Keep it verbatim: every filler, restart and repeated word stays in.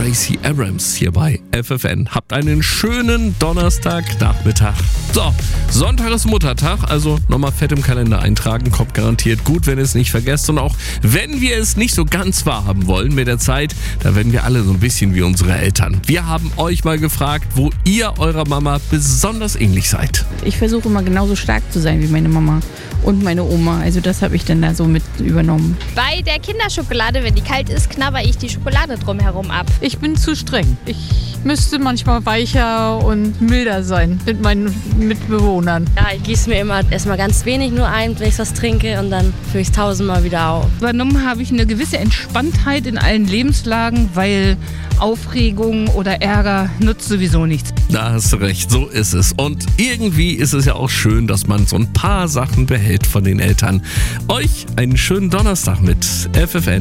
Lacey Abrams hier bei F F N. Habt einen schönen Donnerstagnachmittag. So, Sonntag ist Muttertag, also nochmal fett im Kalender eintragen, kommt garantiert gut, wenn ihr es nicht vergesst. Und auch wenn wir es nicht so ganz wahrhaben wollen mit der Zeit, da werden wir alle so ein bisschen wie unsere Eltern. Wir haben euch mal gefragt, wo ihr eurer Mama besonders ähnlich seid. Ich versuche immer genauso stark zu sein wie meine Mama und meine Oma. Also das habe ich dann da so mit übernommen. Bei der Kinderschokolade, wenn die kalt ist, knabber ich die Schokolade drumherum ab. Ich bin zu streng. Ich müsste manchmal weicher und milder sein mit meinen Mitbewohnern. Ja, ich gieße mir immer erstmal ganz wenig nur ein, wenn ich was trinke, und dann fülle ich es tausendmal wieder auf. Übernommen habe ich eine gewisse Entspanntheit in allen Lebenslagen, weil Aufregung oder Ärger nutzt sowieso nichts. Da hast du recht, so ist es. Und irgendwie ist es ja auch schön, dass man so ein paar Sachen behält von den Eltern. Euch einen schönen Donnerstag mit F F N.